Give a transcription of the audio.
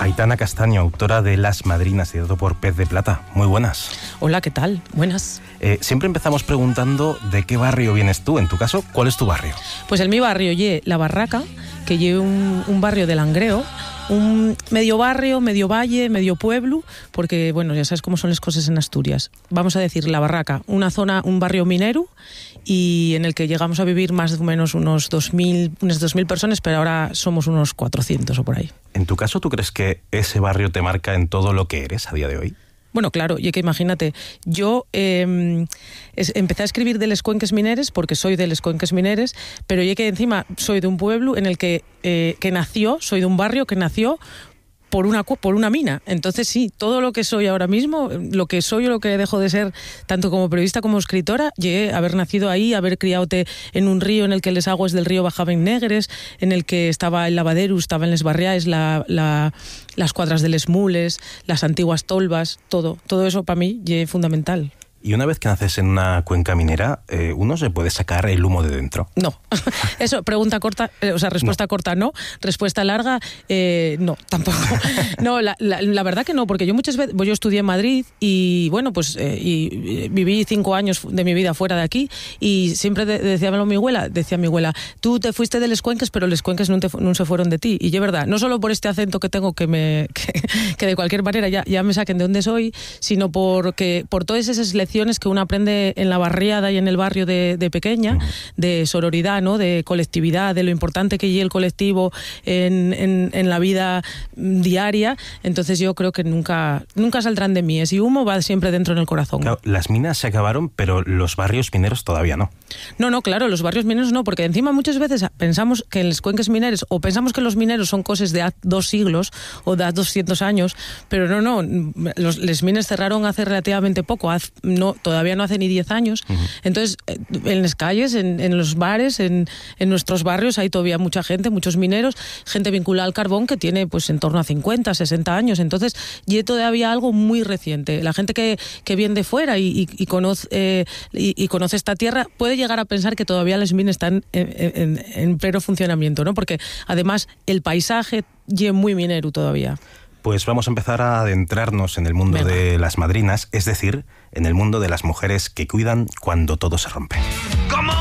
Aitana Castaño, autora de Las Madrinas, editado por Pez de Plata. Muy buenas. Hola, ¿qué tal? Buenas. Siempre empezamos preguntando de qué barrio vienes tú. En tu caso, ¿cuál es tu barrio? Pues en mi barrio lle La Barraca, que lle un barrio de Langreo, un medio barrio, medio valle, medio pueblo, porque, bueno, ya sabes cómo son las cosas en Asturias. Vamos a decir La Barraca, una zona, un barrio minero, y en el que llegamos a vivir más o menos unas 2.000 personas, pero ahora somos unos 400 o por ahí. En tu caso, ¿tú crees que ese barrio te marca en todo lo que eres a día de hoy? Bueno, claro, y que imagínate, yo empecé a escribir de les cuenques mineres porque soy de les cuenques mineres, pero yo que encima soy de un pueblo en el que nació, soy de un barrio que nació por una mina. Entonces sí, todo lo que soy ahora mismo, lo que soy o lo que dejo de ser, tanto como periodista como escritora, llegué a haber nacido ahí, haber criadote en un río en el que les aguas del río bajaban negres, en el que estaba el lavadero, estaba en les barriaes, las cuadras de les mules, las antiguas tolvas, todo eso para mí es fundamental. Y una vez que naces en una cuenca minera, ¿uno se puede sacar el humo de dentro? No. Eso, pregunta corta, respuesta no. Corta no, respuesta larga, no, tampoco. No, la verdad que no, porque yo muchas veces, yo estudié en Madrid y bueno, pues y viví 5 años de mi vida fuera de aquí y siempre decía mi abuela, tú te fuiste de les cuenques, pero les cuenques no se fueron de ti. Y es verdad, no solo por este acento que tengo que de cualquier manera ya me saquen de donde soy, sino por todas esas lecciones que uno aprende en la barriada y en el barrio de pequeña, de sororidad, ¿no? De colectividad, de lo importante que es el colectivo en la vida diaria. Entonces yo creo que nunca saldrán de mí. Ese humo va siempre dentro en el corazón. Claro, las minas se acabaron, pero los barrios mineros todavía no. No, claro, los barrios mineros no, porque encima muchas veces pensamos que en los cuenques mineros, o pensamos que los mineros son cosas de 2 siglos o de 200 años, pero no, les mines cerraron hace relativamente poco, todavía no hace ni 10 años. Entonces, en las calles, en los bares, en nuestros barrios hay todavía mucha gente, muchos mineros, gente vinculada al carbón que tiene pues en torno a 50, 60 años. Entonces, y todavía algo muy reciente. La gente que viene de fuera y conoce esta tierra puede llegar a pensar que todavía las minas están en pleno funcionamiento, ¿no? Porque además el paisaje es muy minero todavía. Pues vamos a empezar a adentrarnos en el mundo de las madrinas, es decir, en el mundo de las mujeres que cuidan cuando todo se rompe.